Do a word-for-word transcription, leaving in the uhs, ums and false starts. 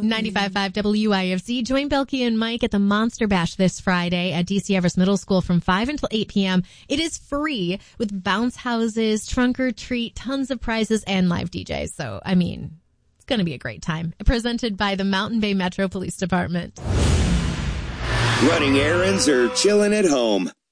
ninety-five point five W I F Z. Join Belky and Mike at the Monster Bash this Friday at D C Everest Middle School from five until eight p.m. It is free with bounce houses, trunk or treat, tons of prizes, and live D Js. So, I mean, it's going to be a great time. Presented by the Mountain Bay Metro Police Department. Running errands or chilling at home,